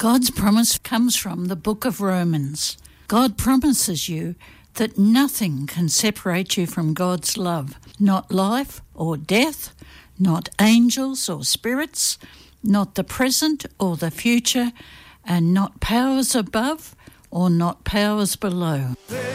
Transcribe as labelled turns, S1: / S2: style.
S1: God's promise comes from the book of Romans. God promises you that nothing can separate you from God's love, not life or death, not angels or spirits, not the present or the future, and not powers above or not powers below.